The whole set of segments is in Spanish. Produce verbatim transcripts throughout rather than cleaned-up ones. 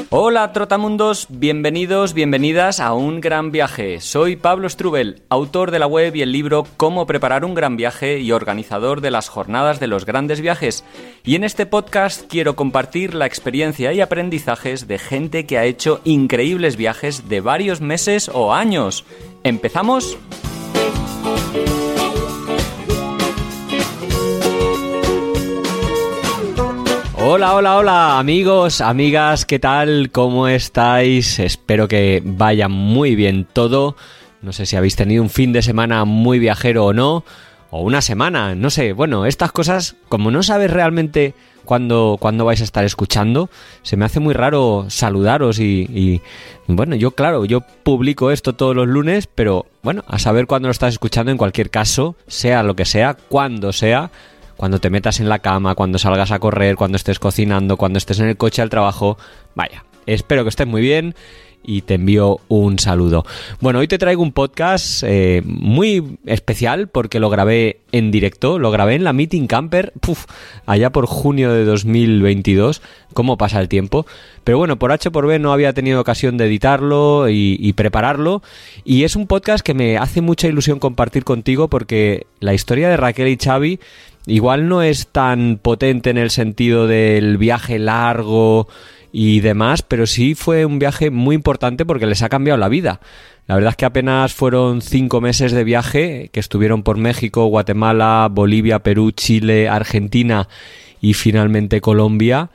Hola trotamundos, bienvenidos, bienvenidas a Un Gran Viaje. Soy Pablo Strubel, autor de la web y el libro Cómo preparar un gran viaje y organizador de las jornadas de los grandes viajes. Y en este podcast quiero compartir la experiencia y aprendizajes de gente que ha hecho increíbles viajes de varios meses o años. ¿Empezamos? Hola, hola, hola, amigos, amigas, ¿qué tal? ¿Cómo estáis? Espero que vaya muy bien todo. No sé si habéis tenido un fin de semana muy viajero o no, o una semana, no sé. Bueno, estas cosas, como no sabes realmente cuándo, cuándo vais a estar escuchando, se me hace muy raro saludaros y, y, bueno, yo claro, yo publico esto todos los lunes, pero bueno, a saber cuándo lo estás escuchando en cualquier caso, sea lo que sea, cuando sea. Cuando te metas en la cama, cuando salgas a correr, cuando estés cocinando, cuando estés en el coche al trabajo. Vaya, espero que estés muy bien y te envío un saludo. Bueno, hoy te traigo un podcast eh, muy especial porque lo grabé en directo, lo grabé en la Meeting Camper, puf, allá por junio de dos mil veintidós. ¿Cómo pasa el tiempo? Pero bueno, por H por B no había tenido ocasión de editarlo y, y prepararlo. Y es un podcast que me hace mucha ilusión compartir contigo porque la historia de Raquel y Xavi igual no es tan potente en el sentido del viaje largo y demás, pero sí fue un viaje muy importante porque les ha cambiado la vida. La verdad es que apenas fueron cinco meses de viaje, que estuvieron por México, Guatemala, Bolivia, Perú, Chile, Argentina y finalmente Colombia.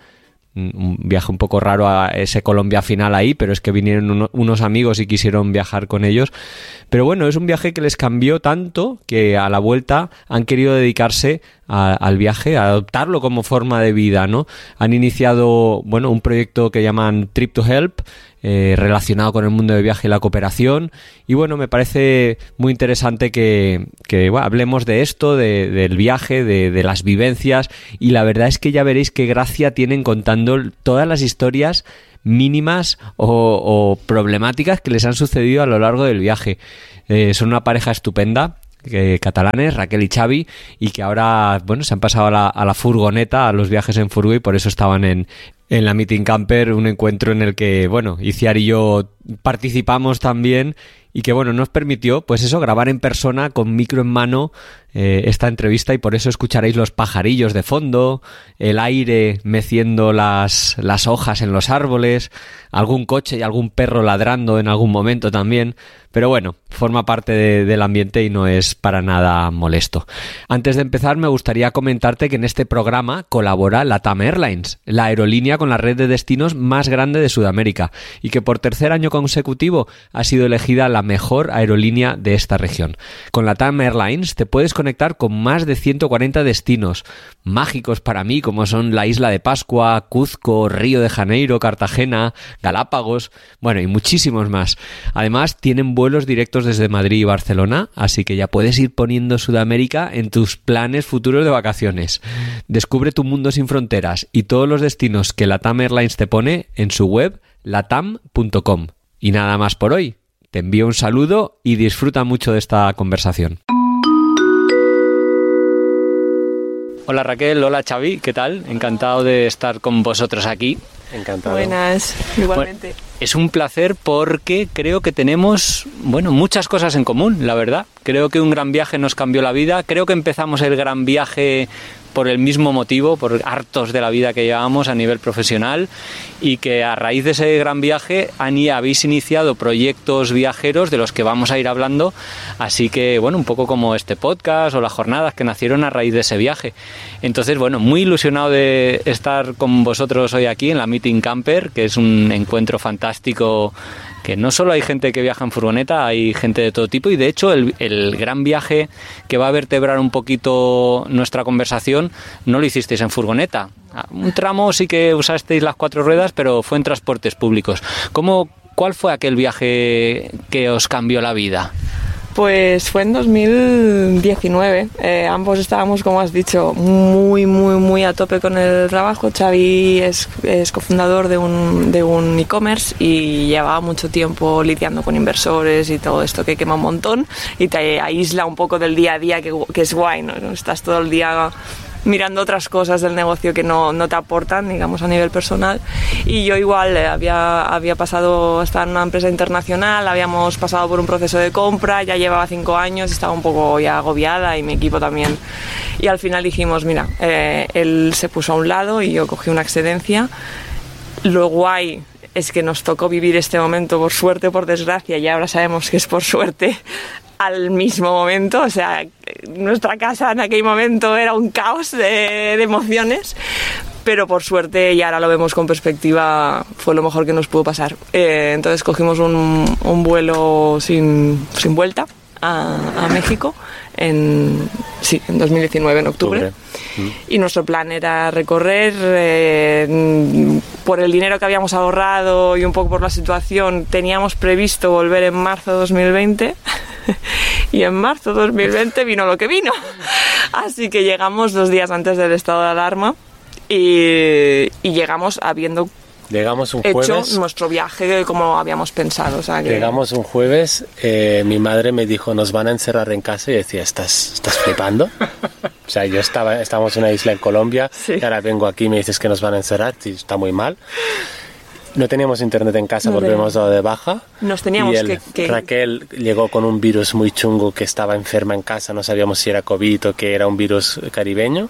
Un viaje un poco raro a ese Colombia final ahí, pero es que vinieron uno, unos amigos y quisieron viajar con ellos. Pero bueno, es un viaje que les cambió tanto que a la vuelta han querido dedicarse a, al viaje, a adoptarlo como forma de vida, ¿no? Han iniciado, bueno, un proyecto que llaman Trip to Help, eh, relacionado con el mundo del viaje y la cooperación. Y bueno, me parece muy interesante que, que bueno, hablemos de esto, de, del viaje, de, de las vivencias. Y la verdad es que ya veréis qué gracia tienen contando todas las historias mínimas o, o problemáticas que les han sucedido a lo largo del viaje. Eh, son una pareja estupenda, eh, catalanes, Raquel y Xavi, y que ahora, bueno, se han pasado a la, a la furgoneta, a los viajes en furgo, y por eso estaban en, en la Meeting Camper, un encuentro en el que, bueno, Iciar y yo participamos también y que, bueno, nos permitió, pues eso, grabar en persona con micro en mano eh, esta entrevista, y por eso escucharéis los pajarillos de fondo, el aire meciendo las, las hojas en los árboles, algún coche y algún perro ladrando en algún momento también, pero bueno, forma parte de, del ambiente y no es para nada molesto. Antes de empezar, me gustaría comentarte que en este programa colabora LATAM Airlines, la aerolínea con la red de destinos más grande de Sudamérica, y que por tercer año consecutivo ha sido elegida la mejor aerolínea de esta región. Con LATAM Airlines te puedes conectar con más de ciento cuarenta destinos mágicos para mí, como son la Isla de Pascua, Cuzco, Río de Janeiro, Cartagena, Galápagos, bueno, y muchísimos más. Además, tienen vuelos directos desde Madrid y Barcelona, así que ya puedes ir poniendo Sudamérica en tus planes futuros de vacaciones. Descubre tu mundo sin fronteras y todos los destinos que LATAM Airlines te pone en su web latam punto com. Y nada más por hoy. Te envío un saludo y disfruta mucho de esta conversación. Hola Raquel, hola Xavi, ¿qué tal? Encantado de estar con vosotros aquí. Encantado. Buenas, igualmente. Bueno, es un placer porque creo que tenemos, bueno, muchas cosas en común, la verdad. Creo que un gran viaje nos cambió la vida. Creo que empezamos el gran viaje por el mismo motivo, por hartos de la vida que llevamos a nivel profesional, y que a raíz de ese gran viaje han, habéis iniciado proyectos viajeros de los que vamos a ir hablando, así que bueno, un poco como este podcast o las jornadas que nacieron a raíz de ese viaje. Entonces bueno, muy ilusionado de estar con vosotros hoy aquí en la Meeting Camper, que es un encuentro fantástico, que no solo hay gente que viaja en furgoneta, hay gente de todo tipo, y de hecho el, el gran viaje que va a vertebrar un poquito nuestra conversación no lo hicisteis en furgoneta. Un tramo sí que usasteis las cuatro ruedas, pero fue en transportes públicos. ¿Cómo, cuál fue aquel viaje que os cambió la vida? Pues fue en dos mil diecinueve, eh, ambos estábamos, como has dicho, muy, muy, muy a tope con el trabajo. Xavi es, es cofundador de un, de un e-commerce y llevaba mucho tiempo lidiando con inversores y todo esto que quema un montón y te aísla un poco del día a día, que, que es guay, ¿no? Estás todo el día mirando otras cosas del negocio que no, no te aportan, digamos, a nivel personal. Y yo igual eh, había, había pasado, estaba en una empresa internacional, habíamos pasado por un proceso de compra, ya llevaba cinco años, estaba un poco ya agobiada y mi equipo también. Y al final dijimos, mira, eh, él se puso a un lado y yo cogí una excedencia. Lo guay es que nos tocó vivir este momento, por suerte o por desgracia, y ahora sabemos que es por suerte, al mismo momento. O sea, nuestra casa en aquel momento era un caos de, de emociones, pero por suerte, y ahora lo vemos con perspectiva, fue lo mejor que nos pudo pasar. Eh, entonces cogimos un, un vuelo sin, sin vuelta a, a México en, sí, en dos mil diecinueve, en octubre. octubre. Mm. Y nuestro plan era recorrer, eh, por el dinero que habíamos ahorrado y un poco por la situación, teníamos previsto volver en marzo de dos mil veinte. Y en marzo de dos mil veinte vino lo que vino. Así que llegamos dos días antes del estado de alarma y, y llegamos habiendo llegamos un hecho jueves, nuestro viaje como habíamos pensado. O sea que... Llegamos un jueves, eh, mi madre me dijo, nos van a encerrar en casa, y decía, ¿estás, estás flipando? O sea, yo estaba, estábamos en una isla en Colombia, sí. Y ahora vengo aquí y me dices que nos van a encerrar, está muy mal. No teníamos internet en casa, no porque hemos dado de baja. Nos teníamos y el, que, que... Raquel llegó con un virus muy chungo, que estaba enferma en casa, no sabíamos si era COVID o que era un virus caribeño.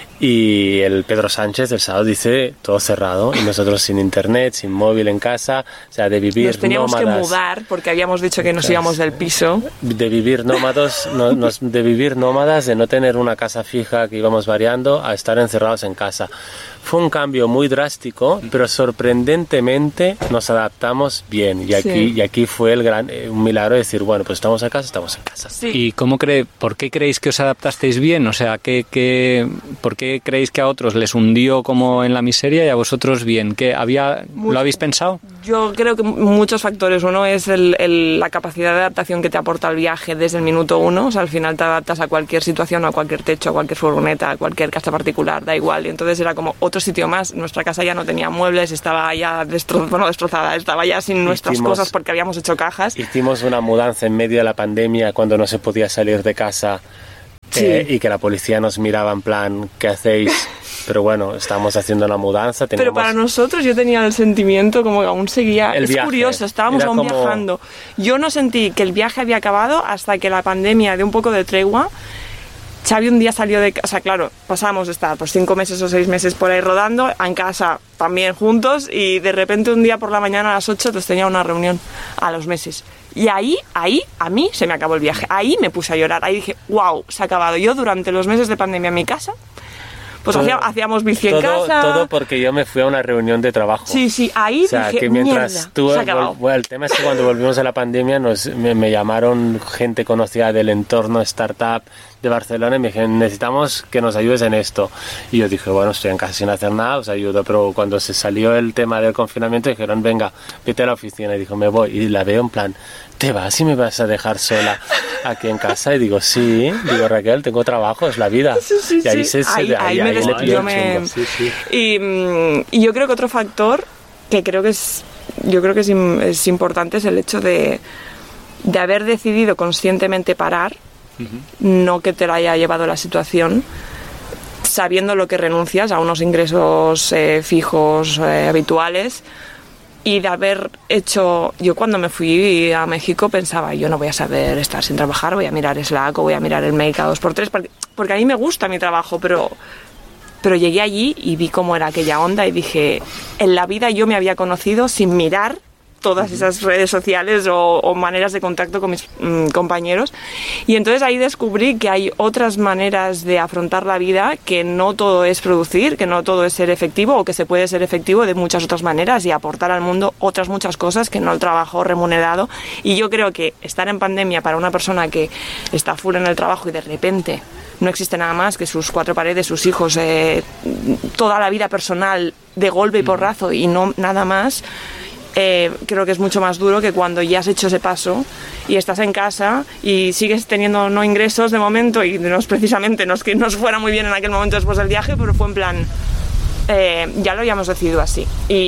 Y el Pedro Sánchez el sábado dice todo cerrado, y nosotros sin internet, sin móvil en casa, o sea, de vivir nos teníamos nómadas, que mudar porque habíamos dicho que nos íbamos del piso. De vivir nómadas, no, nos, de vivir nómadas, de no tener una casa fija que íbamos variando, a estar encerrados en casa. Fue un cambio muy drástico, pero sorprendentemente nos adaptamos bien. Y aquí, sí. y aquí fue el gran, un milagro de decir, bueno, pues estamos en casa, estamos en casa. Sí. ¿Y cómo cree, por qué creéis que os adaptasteis bien? O sea, ¿qué, qué, ¿por qué creéis que a otros les hundió como en la miseria y a vosotros bien? ¿Qué, había, ¿Lo habéis pensado? Yo creo que muchos factores. Uno es el, el, la capacidad de adaptación que te aporta el viaje desde el minuto uno. O sea, al final te adaptas a cualquier situación, a cualquier techo, a cualquier furgoneta, a cualquier casa particular, da igual. Y entonces era como otro sitio más. Nuestra casa ya no tenía muebles, estaba ya destro- bueno, destrozada, estaba ya sin nuestras hicimos, cosas porque habíamos hecho cajas. Hicimos una mudanza en medio de la pandemia cuando no se podía salir de casa, sí. eh, y que la policía nos miraba en plan, ¿qué hacéis? Pero bueno, estábamos haciendo una mudanza. Teníamos... Pero para nosotros yo tenía el sentimiento como que aún seguía... El es viaje. Curioso, estábamos Era aún como... viajando. Yo no sentí que el viaje había acabado hasta que la pandemia dio un poco de tregua. Xavi un día salió de casa, o sea, claro, pasamos de estar pues cinco meses o seis meses por ahí rodando, en casa también juntos, y de repente un día por la mañana a las ocho pues tenía una reunión a los meses. Y ahí, ahí, a mí se me acabó el viaje, ahí me puse a llorar, ahí dije, wow, se ha acabado. Yo durante los meses de pandemia en mi casa, pues todo, hacía, hacíamos bici en todo, casa. Todo porque yo me fui a una reunión de trabajo. Sí, sí, ahí o sea, dije, que mientras mierda, tú, se ha acabado. Bueno, el tema es que cuando volvimos a la pandemia nos, me, me llamaron gente conocida del entorno startup de Barcelona y me dijeron, necesitamos que nos ayudes en esto. Y yo dije, bueno, estoy en casa sin hacer nada, os ayudo. Pero cuando se salió el tema del confinamiento dijeron, venga, vete a la oficina. Y dijo, me voy. Y la veo en plan, ¿te vas y me vas a dejar sola aquí en casa? Y digo, sí. Digo, Raquel, tengo trabajo, es la vida. Sí, sí, y ahí sí. se... Ahí, se ahí, ahí me des... yo me... sí, sí. Y, y yo creo que otro factor que creo que es, yo creo que es, es importante es el hecho de, de haber decidido conscientemente parar. Uh-huh. No que te la haya llevado la situación, sabiendo lo que renuncias a unos ingresos eh, fijos, eh, habituales, y de haber hecho... Yo cuando me fui a México pensaba, yo no voy a saber estar sin trabajar, voy a mirar Slack o voy a mirar el mail cada dos por tres, porque, porque a mí me gusta mi trabajo, pero... Pero llegué allí y vi cómo era aquella onda y dije, en la vida yo me había conocido sin mirar todas esas redes sociales o, o maneras de contacto con mis mmm, compañeros, y entonces ahí descubrí que hay otras maneras de afrontar la vida, que no todo es producir, que no todo es ser efectivo, o que se puede ser efectivo de muchas otras maneras y aportar al mundo otras muchas cosas que no el trabajo remunerado. Y yo creo que estar en pandemia para una persona que está full en el trabajo y de repente no existe nada más que sus cuatro paredes, sus hijos, eh, toda la vida personal de golpe y porrazo y no nada más, Eh, creo que es mucho más duro que cuando ya has hecho ese paso y estás en casa y sigues teniendo no ingresos de momento, y no es precisamente, no es que nos fuera muy bien en aquel momento después del viaje, pero fue en plan, eh, ya lo habíamos decidido así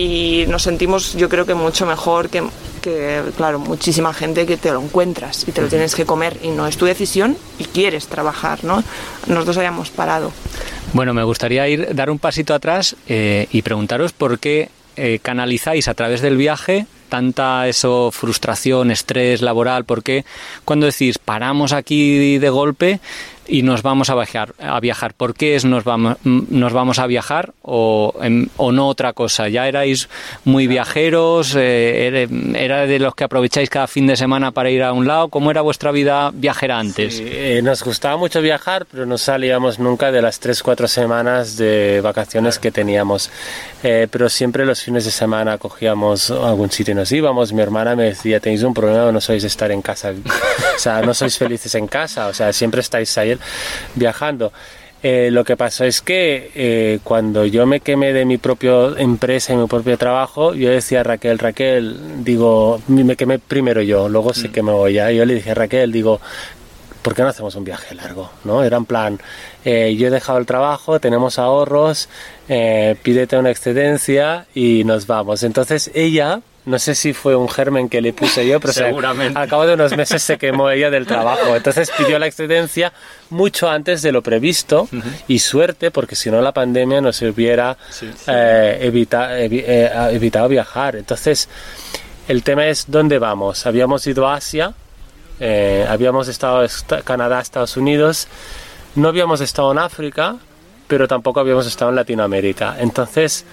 y nos sentimos, yo creo que mucho mejor que, que, claro, muchísima gente que te lo encuentras y te lo tienes que comer y no es tu decisión y quieres trabajar, ¿no? Nosotros habíamos parado. Bueno, me gustaría ir dar un pasito atrás eh, y preguntaros por qué eh, canalizáis a través del viaje tanta eso, frustración, estrés laboral. ¿Por qué cuando decís paramos aquí de golpe y nos vamos a viajar? A viajar? ¿Por qué es nos vamos, nos vamos a viajar o, o no otra cosa? ¿Ya erais muy viajeros? Eh, ¿Era de los que aprovecháis cada fin de semana para ir a un lado? ¿Cómo era vuestra vida viajera antes? Sí, eh, nos gustaba mucho viajar, pero no salíamos nunca de las tres, cuatro semanas de vacaciones que teníamos. Eh, pero siempre los fines de semana cogíamos algún sitio y nos íbamos. Mi hermana me decía, tenéis un problema, no sois estar en casa. O sea, no sois felices en casa. O sea, siempre estáis ahí viajando. Eh, lo que pasó es que eh, cuando yo me quemé de mi propia empresa y mi propio trabajo, yo decía a Raquel, Raquel, digo, me quemé primero yo, luego se quemó ella. Yo le dije a Raquel, digo, ¿por qué no hacemos un viaje largo? ¿No? Era en plan, eh, yo he dejado el trabajo, tenemos ahorros, eh, pídete una excedencia y nos vamos. Entonces ella, no sé si fue un germen que le puse yo, pero seguramente. Se, al cabo de unos meses se quemó ella del trabajo. Entonces pidió la excedencia mucho antes de lo previsto. Uh-huh. Y suerte, porque si no la pandemia no se hubiera sí, sí. Eh, evita, evi, eh, evitado viajar. Entonces el tema es ¿dónde vamos? Habíamos ido a Asia, eh, habíamos estado en Canadá, Estados Unidos, no habíamos estado en África, pero tampoco habíamos estado en Latinoamérica. Entonces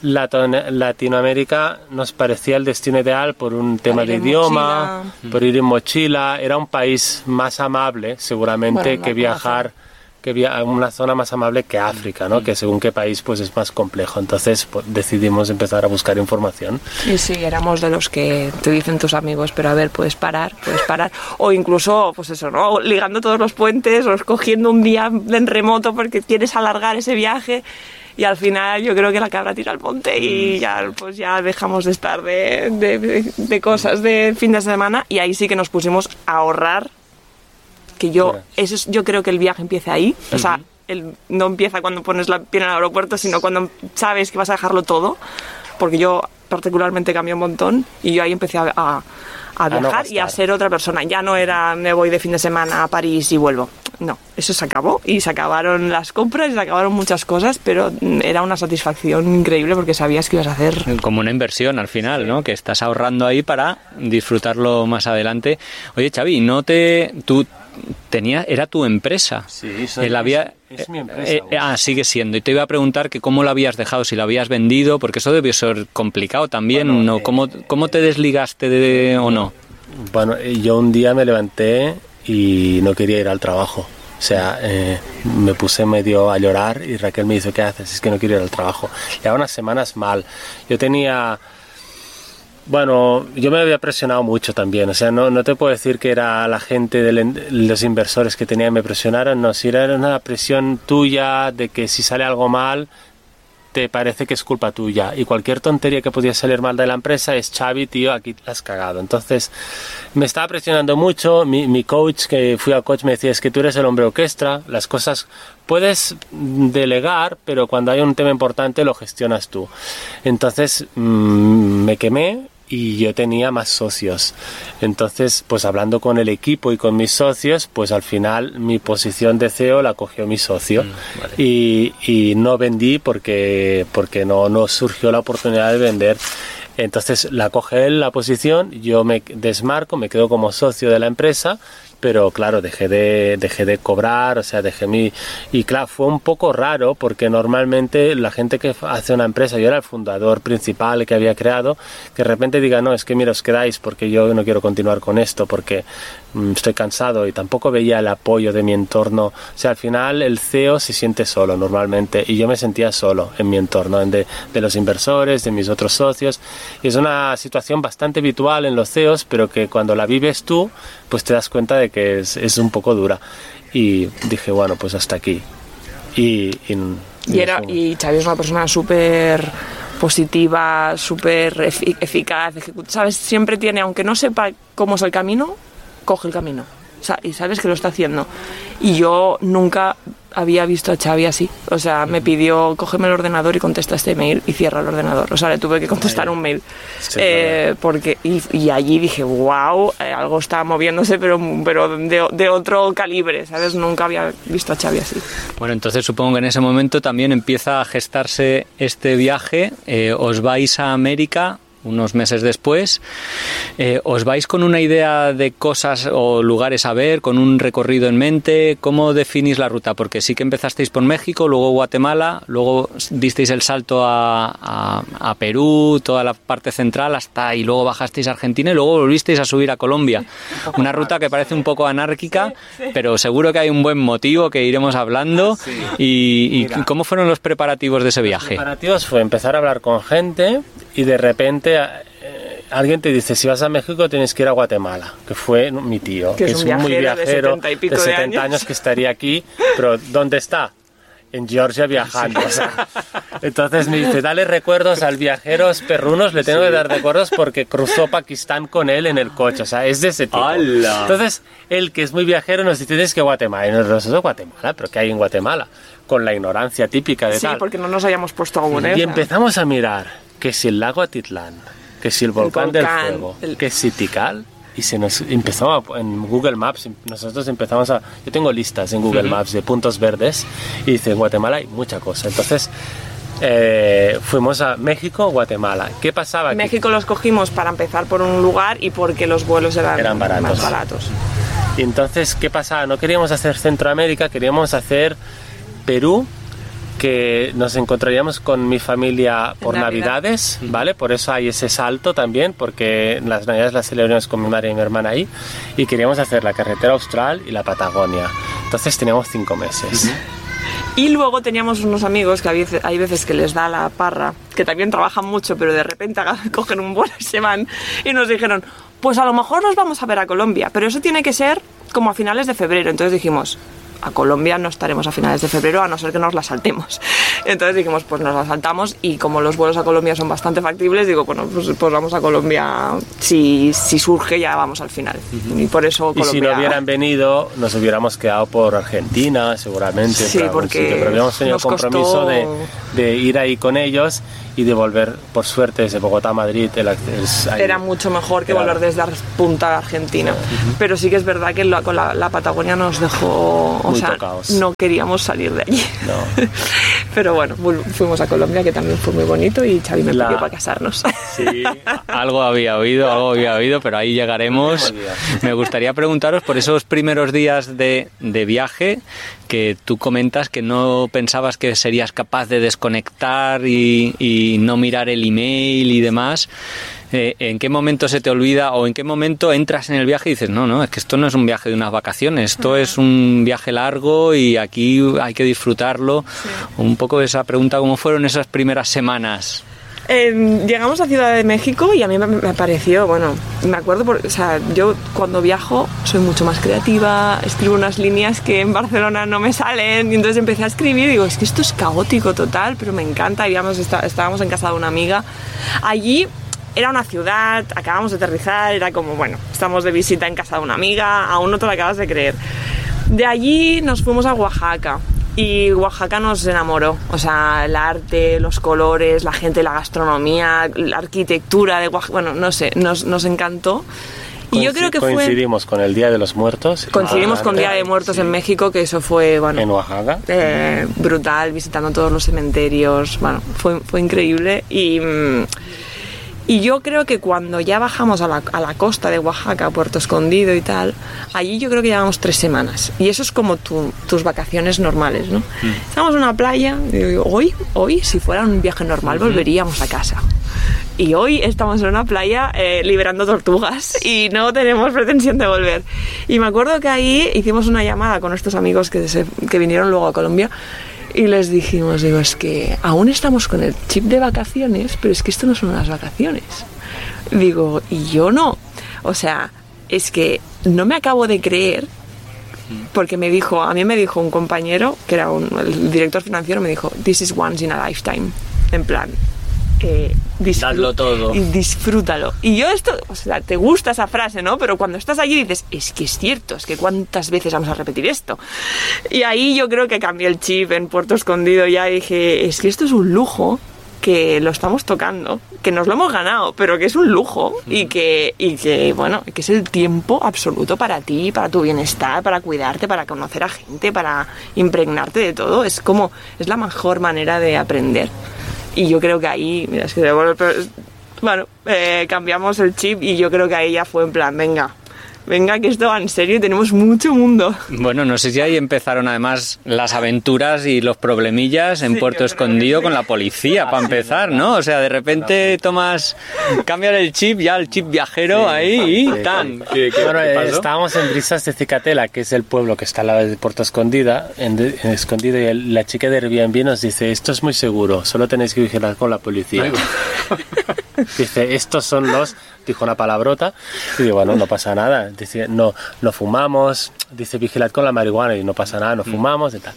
Latinoamérica nos parecía el destino ideal por un tema de idioma, mochila. Por ir en mochila. Era un país más amable, seguramente, bueno, que viajar, que via una zona más amable que África, ¿no? Mm. Que según qué país pues es más complejo. Entonces pues, decidimos empezar a buscar información. Y sí, éramos de los que te dicen tus amigos, pero a ver, puedes parar, puedes parar. O incluso, pues eso, ¿no? Ligando todos los puentes o escogiendo un día en remoto porque quieres alargar ese viaje. Y al final yo creo que la cabra tira al monte y ya, pues ya dejamos de estar de, de, de cosas de fin de semana y ahí sí que nos pusimos a ahorrar, que yo, eso es, yo creo que el viaje empieza ahí, o sea, uh-huh. el, no empieza cuando pones la pie en el aeropuerto, sino cuando sabes que vas a dejarlo todo, porque yo particularmente cambié un montón y yo ahí empecé a, a, a viajar a no y a ser otra persona. Ya no era me voy de fin de semana a París y vuelvo. No, eso se acabó y se acabaron las compras y se acabaron muchas cosas, pero era una satisfacción increíble porque sabías que ibas a hacer... Como una inversión al final, ¿no? Que estás ahorrando ahí para disfrutarlo más adelante. Oye, Xavi, ¿no te... tú tenías... era tu empresa? Sí, soy, Él había, es, es mi empresa. Eh, eh, ah, sigue siendo. Y te iba a preguntar que cómo lo habías dejado, si lo habías vendido, porque eso debió ser complicado también, bueno, ¿no? Eh, ¿Cómo, ¿Cómo te desligaste de, de, o no? Bueno, yo un día me levanté y no quería ir al trabajo. O sea, eh, me puse medio a llorar y Raquel me dice, ¿qué haces? Es que no quiero ir al trabajo. Llevaba unas semanas mal. Yo tenía... Bueno, yo me había presionado mucho también. O sea, no, no te puedo decir que era la gente, de los inversores que tenía me presionaron. No, si era una presión tuya de que si sale algo mal... te parece que es culpa tuya y cualquier tontería que podía salir mal de la empresa es Xavi, tío, aquí la has cagado. Entonces me estaba presionando mucho. Mi, mi coach, que fui al coach, me decía, es que tú eres el hombre orquesta, las cosas puedes delegar, pero cuando hay un tema importante lo gestionas tú. Entonces mmm, me quemé y yo tenía más socios. Entonces, pues hablando con el equipo y con mis socios, pues al final mi posición de C E O la cogió mi socio. Mm, vale. y, y no vendí porque, porque no, no surgió la oportunidad de vender. Entonces la coge él la posición, yo me desmarco, me quedo como socio de la empresa, pero claro, dejé de, dejé de cobrar, o sea, dejé mi... Y claro, fue un poco raro porque normalmente la gente que hace una empresa, yo era el fundador principal que había creado, que de repente diga, no, es que mira, os quedáis porque yo no quiero continuar con esto, porque mmm, estoy cansado y tampoco veía el apoyo de mi entorno. O sea, al final el C E O se siente solo normalmente y yo me sentía solo en mi entorno, de, de los inversores, de mis otros socios. Y es una situación bastante habitual en los C E Os, pero que cuando la vives tú, pues te das cuenta de que es, es un poco dura. Y dije, bueno, pues hasta aquí. Y, y, y, era, y Xavi es una persona súper positiva, súper efic eficaz, ¿sabes? Siempre tiene, aunque no sepa cómo es el camino, coge el camino. o sea, y sabes que lo está haciendo. Y yo nunca había visto a Xavi así. O sea, me pidió, cógeme el ordenador y contesta este mail y cierra el ordenador. O sea, le tuve que contestar un mail. Sí, eh, porque y, y allí dije, wow, eh, algo está moviéndose, pero, pero de, de otro calibre, ¿sabes? Nunca había visto a Xavi así. Bueno, entonces supongo que en ese momento también empieza a gestarse este viaje. Eh, os vais a América unos meses después. Eh, ¿Os vais con una idea de cosas o lugares a ver, con un recorrido en mente? ¿Cómo definís la ruta? Porque sí que empezasteis por México, luego Guatemala, luego disteis el salto a, a, a Perú, toda la parte central, hasta y luego bajasteis a Argentina y luego volvisteis a subir a Colombia. Una ruta que parece un poco anárquica, pero seguro que hay un buen motivo que iremos hablando. Sí. Y, y Mira, ¿cómo fueron los preparativos de ese viaje? Los preparativos fue empezar a hablar con gente y de repente eh, alguien te dice, si vas a México tienes que ir a Guatemala, que fue mi tío, que, que es es un un muy viajero de viajero setenta y pico de de setenta años. años que estaría aquí, pero ¿dónde está? En Georgia viajando. O sea, entonces me dice, dale recuerdos al viajeros perrunos, le tengo que dar recuerdos porque cruzó Pakistán con él en el coche, o sea, es de ese tipo. ¡Hala! Entonces, él que es muy viajero nos dice, tienes que Guatemala, y nosotros, Guatemala, pero ¿qué hay en Guatemala? Con la ignorancia típica de Sí, tal. porque no nos habíamos puesto aún, ¿eh? Y empezamos a mirar que si el lago Atitlán, que si el volcán, del volcán, fuego, el- que si Tikal, y se nos empezó a- en Google Maps, nosotros empezamos a, yo tengo listas en Google Maps de puntos verdes y dice en Guatemala hay mucha cosa. Entonces eh, fuimos a México, Guatemala. ¿Qué pasaba? México los cogimos para empezar por un lugar y porque los vuelos eran, Eran baratos. más baratos. Y entonces, ¿qué pasaba? No queríamos hacer Centroamérica, queríamos hacer Perú, que nos encontraríamos con mi familia por En Navidad. Navidades, ¿vale? Por eso hay ese salto también, porque las Navidades las celebramos con mi madre y mi hermana ahí, y queríamos hacer la carretera austral y la Patagonia. Entonces teníamos cinco meses. Y luego teníamos unos amigos que hay veces, hay veces que les da la parra, que también trabajan mucho, pero de repente agarran- cogen un vuelo y se van. Y nos dijeron, pues a lo mejor nos vamos a ver a Colombia, pero eso tiene que ser como a finales de febrero. Entonces dijimos, a Colombia no estaremos a finales de febrero, a no ser que nos la saltemos. Entonces dijimos, pues nos la saltamos, y como los vuelos a Colombia son bastante factibles, digo, bueno, pues, pues vamos a Colombia, si, si surge ya vamos al final. Y por eso Y Colombia... si no hubieran venido, nos hubiéramos quedado por Argentina, seguramente. Sí, por algún porque sitio, pero habíamos tenido nos compromiso costó- de, de ir ahí con ellos y de volver, por suerte, desde Bogotá a Madrid. El, es ahí. Era mucho mejor que Era- volver desde la punta de Argentina. Pero sí que es verdad que la, con la, la Patagonia nos dejó... O Muy sea, tocaos. no queríamos salir de allí. No. Pero bueno, vol- fuimos a Colombia, que también fue muy bonito, y Xavi me La- pidió para casarnos. Sí. Algo había oído, algo había oído, pero ahí llegaremos. Me gustaría preguntaros por esos primeros días de, de viaje que tú comentas que no pensabas que serías capaz de desconectar y, y no mirar el email y demás. Eh, ¿En qué momento se te olvida o en qué momento entras en el viaje y dices, no, no, es que esto no es un viaje de unas vacaciones, esto es un viaje largo y aquí hay que disfrutarlo? Un poco esa pregunta, ¿cómo fueron esas primeras semanas? Eh, llegamos a Ciudad de México y a mí me, me pareció, bueno, me acuerdo, por, o sea, yo cuando viajo soy mucho más creativa, escribo unas líneas que en Barcelona no me salen, y entonces empecé a escribir y digo, es que esto es caótico total, pero me encanta. Y íbamos, está- estábamos en casa de una amiga. Allí era una ciudad, acabamos de aterrizar, era como, bueno, estamos de visita en casa de una amiga, aún no te lo acabas de creer. De allí nos fuimos a Oaxaca. Y Oaxaca nos enamoró, o sea, el arte, los colores, la gente, la gastronomía, la arquitectura de Oaxaca, bueno, no sé, nos, nos encantó. Y yo creo que fue... Coincidimos con el Día de los Muertos. Coincidimos con Día de Muertos en México, que eso fue, bueno... En Oaxaca. eh, brutal, visitando todos los cementerios, bueno, fue, fue increíble. Y... mm, Y yo creo que cuando ya bajamos a la, a la costa de Oaxaca, Puerto Escondido y tal, allí yo creo que llevamos tres semanas. Y eso es como tu, tus vacaciones normales, ¿no? Mm. Estamos en una playa, y digo, hoy, hoy, si fuera un viaje normal, volveríamos a casa. Y hoy estamos en una playa eh, liberando tortugas y no tenemos pretensión de volver. Y me acuerdo que ahí hicimos una llamada con estos amigos que, se, que vinieron luego a Colombia. Y les dijimos, digo, es que aún estamos con el chip de vacaciones, pero es que esto no son unas vacaciones. Digo, y yo no. O sea, es que no me acabo de creer, porque me dijo, a mí me dijo un compañero, que era un, el director financiero, me dijo, this is once in a lifetime. En plan, eh, disfrú- Dadlo todo. y disfrútalo. Y yo esto, o sea, te gusta esa frase, ¿no? Pero cuando estás allí dices, es que es cierto, es que cuántas veces vamos a repetir esto. Y ahí yo creo que cambié el chip en Puerto Escondido, ya dije, es que esto es un lujo, que lo estamos tocando, que nos lo hemos ganado, pero que es un lujo y que, y que bueno, que es el tiempo absoluto para ti, para tu bienestar, para cuidarte, para conocer a gente, para impregnarte de todo. Es como, es la mejor manera de aprender. Y yo creo que ahí, mira, es que de volver, pero, bueno, eh, cambiamos el chip y yo creo que ahí ya fue en plan, venga, venga, que esto va en serio y tenemos mucho mundo. Bueno, no sé si ahí empezaron además las aventuras y los problemillas en Sí, Puerto yo creo Escondido que sí. con la policía, para empezar, ¿no? O sea, de repente tomas, cambias el chip, ya el chip viajero Sí, ahí y sí. tan. ¿Qué, qué- Bueno, qué eh, pasó? estábamos en Brisas de Cicatela, que es el pueblo que está al lado de Puerto Escondida, en, de- en Escondido, y el- la chica de Airbnb nos dice, esto es muy seguro, solo tenéis que vigilar con la policía. Dice, estos son los, dijo una palabrota, y digo, bueno, no pasa nada. Dice, no, no fumamos, dice, vigilad con la marihuana, y no pasa nada, no fumamos, y tal.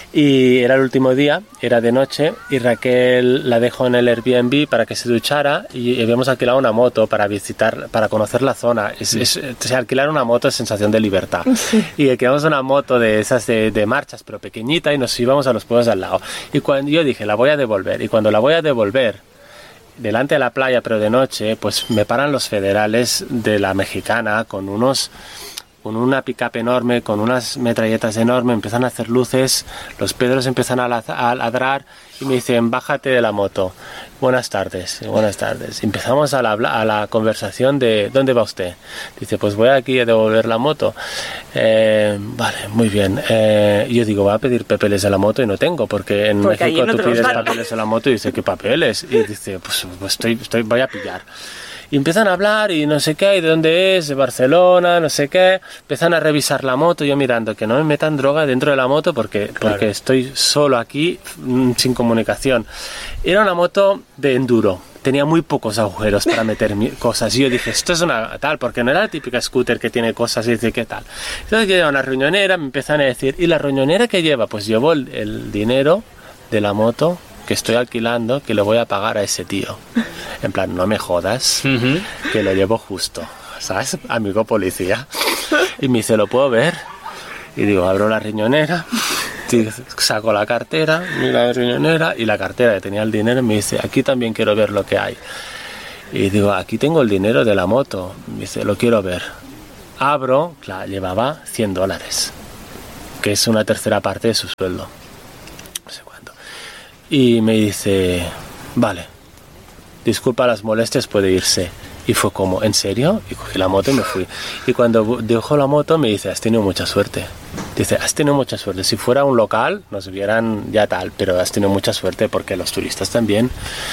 Y era el último día, era de noche, y Raquel la dejó en el Airbnb para que se duchara, y habíamos alquilado una moto para visitar, para conocer la zona. Es, es, o sea, alquilar una moto es sensación de libertad. Y alquilamos una moto de esas de, de marchas, pero pequeñita, y nos íbamos a los pueblos de al lado. Y cuando yo dije, la voy a devolver, y cuando la voy a devolver, delante de la playa, pero de noche, pues me paran los federales de la Mexicana con unos, con una pick-up enorme, con unas metralletas enormes, empiezan a hacer luces, los pedros empiezan a, la- a ladrar y me dicen, bájate de la moto. Buenas tardes, buenas tardes. Empezamos a la, a la conversación de, ¿dónde va usted? Dice, pues voy aquí a devolver la moto. Eh, vale, muy bien. Eh, yo digo, voy a pedir papeles de la moto y no tengo, porque en Porque allí México no tú te los pides dan. papeles de la moto y dice, ¿qué papeles? Y dice, pues, pues estoy, estoy, voy a pillar. Y empiezan a hablar y no sé qué, y de dónde es, de Barcelona, no sé qué. Empiezan a revisar la moto, yo mirando que no me metan droga dentro de la moto porque, porque estoy solo aquí, mm, sin comunicación. Era una moto de enduro, tenía muy pocos agujeros para meter mi- cosas. Y yo dije, esto es una tal, porque no era la típica scooter que tiene cosas y dice, ¿qué tal? Entonces yo llevo una riñonera, me empiezan a decir, ¿y la riñonera qué lleva? Pues llevo el, el dinero de la moto que estoy alquilando, que le voy a pagar a ese tío. En plan, no me jodas, Ujú. que lo llevo justo, ¿sabes? Amigo policía. Y me dice, ¿lo puedo ver? Y digo, abro la riñonera, saco la cartera, miro la riñonera y la cartera que tenía el dinero me dice, aquí también quiero ver lo que hay. Y digo, aquí tengo el dinero de la moto. Me dice, lo quiero ver. Abro, claro, llevaba cien dólares, que es una tercera parte de su sueldo. No sé cuánto. Y me dice, vale, disculpa las molestias, puede irse. Y fue como, ¿en serio? Y cogí la moto y me fui. Y cuando dejó la moto me dice, has tenido mucha suerte. Dice, has tenido mucha suerte. Si fuera un local nos vieran ya tal, pero has tenido mucha suerte porque los turistas también.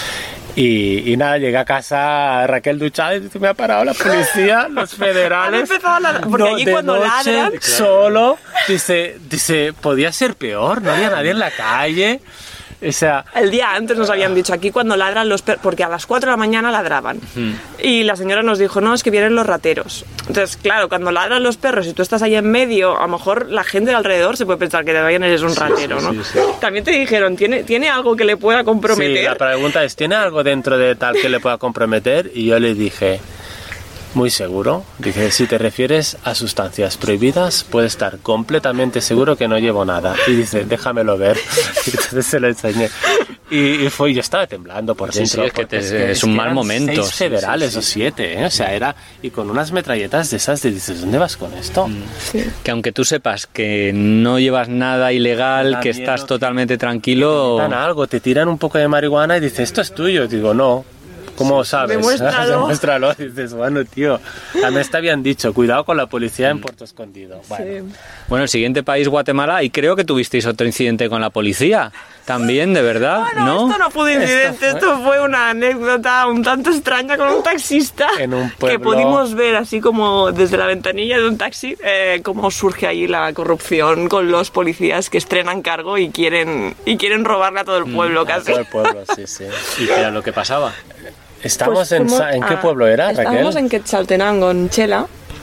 Y, y nada, llegué a casa, Raquel duchada y dice, me ha parado la policía, los federales. Han empezado a ladrar, porque allí de cuando noche, ladran- solo, dice, dice, podía ser peor, no había nadie en la calle. O sea, El día antes nos habían dicho aquí cuando ladran los perros, porque a las cuatro de la mañana ladraban. Y la señora nos dijo, no, es que vienen los rateros. Entonces, claro, cuando ladran los perros y tú estás ahí en medio, a lo mejor la gente de alrededor se puede pensar que también eres un ratero, ¿no? sí, sí. También te dijeron, ¿tiene, ¿tiene algo que le pueda comprometer? sí, la pregunta es, ¿tiene algo dentro de tal que le pueda comprometer? Y yo le dije, muy seguro. Dije, si te refieres a sustancias prohibidas, puedes estar completamente seguro que no llevo nada. Y dice, déjamelo ver. Y entonces se lo enseñé. Y, y fue, yo estaba temblando por Sí, dentro. sí, es que porque te- es un que mal eran momento. seis Sí, federales sí, o siete, ¿eh? O sea, era... Y con unas metralletas de esas, de dices, ¿dónde vas con esto? Sí. Que aunque tú sepas que no llevas nada ilegal, Da que miedo estás que- totalmente tranquilo. Te dan algo, te tiran un poco de marihuana y dices, esto es tuyo. Digo, no. ¿Cómo sabes? Demuéstralo. Demuéstralo. Y dices, bueno, tío. También te habían dicho, cuidado con la policía en Puerto Escondido. Bueno, Sí. Bueno, el siguiente país, Guatemala, y creo que tuvisteis otro incidente con la policía. También, de verdad, Bueno, ¿no? esto no fue un incidente, Esto fue- esto fue una anécdota un tanto extraña con un taxista En un que pueblo- pudimos ver así como desde la ventanilla de un taxi eh, cómo surge ahí la corrupción con los policías que estrenan cargo y quieren y quieren robarle a todo el pueblo casi. todo el pueblo, sí, sí. ¿Y qué era lo que pasaba? Estamos Pues en, fuimos Sa- ¿en qué a- pueblo era, Estábamos Raquel? en Quetzaltenango, en Chela,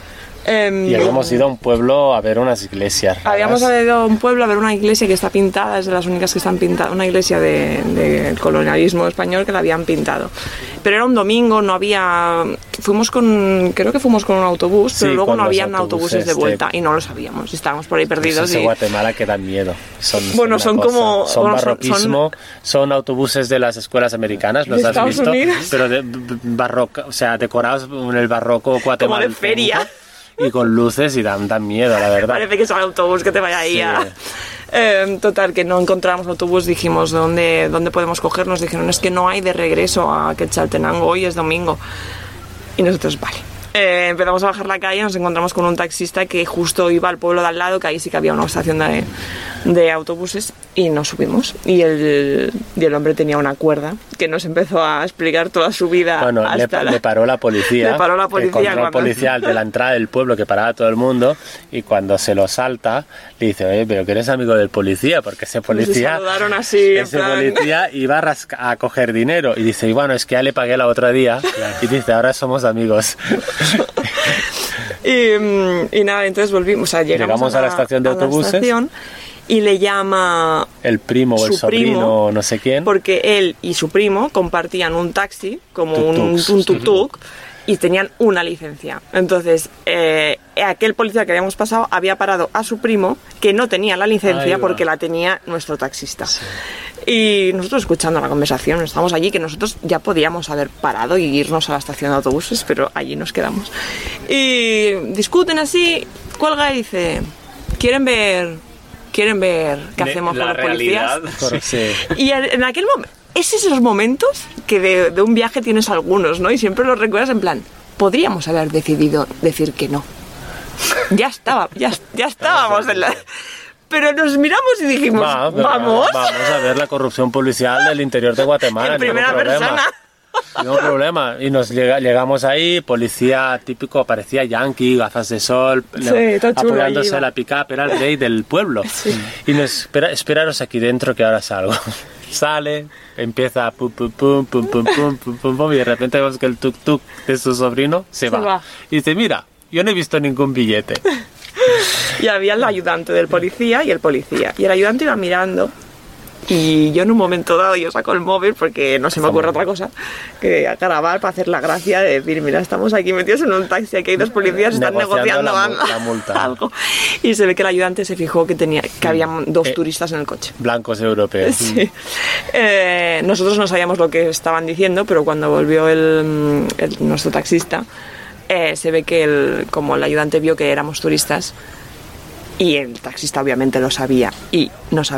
Eh, y habíamos ido a un pueblo a ver unas iglesias raras. Habíamos ido a un pueblo a ver una iglesia que está pintada, es de las únicas que están pintadas, una iglesia del de colonialismo español que la habían pintado. Pero era un domingo, no había... Fuimos con... Creo que fuimos con un autobús, pero Sí, luego con no los habían autobuses de autobuses vuelta de- y no lo sabíamos. Estábamos por ahí perdidos. Esos de y... Guatemala que dan miedo. Son, Bueno, una son cosa. como- Son bueno, son- barroquismo, son... autobuses de las escuelas americanas, ¿los ¿De has Estados visto? Unidos? Pero de b- barroca, o sea, decorados en el barroco guatemalteco. Como de feria. Y con luces y dan, dan miedo, la verdad. Parece que es un autobús que te vaya ahí Sí. a... Eh, total, que no encontramos autobús, dijimos, ¿dónde, ¿dónde podemos coger? Nos dijeron, es que no hay de regreso a Quetzaltenango, hoy es domingo. Y nosotros, vale. Eh, empezamos a bajar la calle, nos encontramos con un taxista que justo iba al pueblo de al lado, que ahí sí que había una estación de, de autobuses, y nos subimos. Y el, y el hombre tenía una cuerda que nos empezó a explicar toda su vida. Bueno, le, hasta la- le paró la policía. Le paró la policía El control cuando- policial de la entrada del pueblo que paraba a todo el mundo. Y cuando se lo salta, le dice, oye, pero que eres amigo del policía, porque ese Se policía... saludaron así, en Ese plan- policía iba a, rasca- a coger dinero. Y dice, y bueno, es que ya le pagué la otra día. Y dice, ahora somos amigos. Y, mm, y nada, entonces volvimos, o sea, llegamos, Llegamos a la estación de a la autobuses. estación y le llama El primo o el su sobrino primo, o no sé quién. porque él y su primo compartían un taxi, como un, Tuk-tuks. un tuk-tuk, y tenían una licencia. Entonces, eh, aquel policía que habíamos pasado había parado a su primo, que no tenía la Ahí licencia va. porque la tenía nuestro taxista. Y nosotros escuchando la conversación, estamos allí, que nosotros ya podíamos haber parado y irnos a la estación de autobuses, pero allí nos quedamos. Y discuten así, cuelga y dice, ¿quieren ver, quieren ver qué hacemos con los policías? Corre- sí. Y en aquel momento, es esos momentos que de, de un viaje tienes algunos, ¿no? Y siempre los recuerdas en plan, podríamos haber decidido decir que no. Ya estaba, ya, ya estábamos en la... Pero nos miramos y dijimos, Va, pero vamos. Vamos a ver la corrupción policial del interior de Guatemala. En ningún primera problema. persona. No problema. Y nos llega- llegamos ahí, policía típico, parecía yankee, gafas de sol, Sí, le- todo chulo apoyándose allí, a la pick-up, era el rey del pueblo. Y nos espera, esperaros aquí dentro que ahora salgo. Sale, empieza pum pum pum pum pum pum pum pum pum y de repente vemos que el tuk tuk de su sobrino se, Se va. va. Y dice, mira, yo no he visto ningún billete. Y había el ayudante del policía y el policía. Y el ayudante iba mirando. Y yo en un momento dado yo saco el móvil porque no se me ocurre otra cosa que a grabar para hacer la gracia de decir, mira, estamos aquí metidos en un taxi, aquí hay dos policías, están Negociando negociando la algo, mu- la multa. algo. Y se ve que el ayudante se fijó que tenía que había dos Eh, turistas en el coche. Blancos europeos. Sí. Eh, nosotros no sabíamos lo que estaban diciendo, pero cuando volvió el, el- nuestro taxista, eh, se ve que el, como el ayudante vio que éramos turistas, y el taxista obviamente lo sabía, y nos